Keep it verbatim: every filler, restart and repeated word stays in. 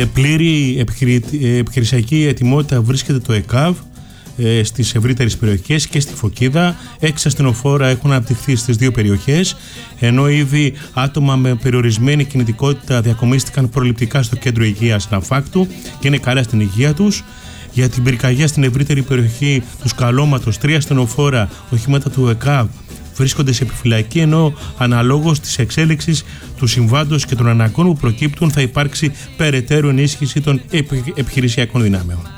Σε πλήρη επιχειρησιακή ετοιμότητα βρίσκεται το ΕΚΑΒ στις ευρύτερες περιοχές και στη Φωκίδα. Έξι ασθενοφόρα έχουν αναπτυχθεί στις δύο περιοχές, ενώ ήδη άτομα με περιορισμένη κινητικότητα διακομίστηκαν προληπτικά στο κέντρο υγείας Ναφάκτου και είναι καλά στην υγεία τους. Για την πυρκαγιά στην ευρύτερη περιοχή του Σκαλώματος, τρία ασθενοφόρα οχήματα του ΕΚΑΒ βρίσκονται σε επιφυλακή, ενώ αναλόγως της εξέλιξης του συμβάντος και των αναγκών που προκύπτουν θα υπάρξει περαιτέρω ενίσχυση των επιχειρησιακών δυνάμεων.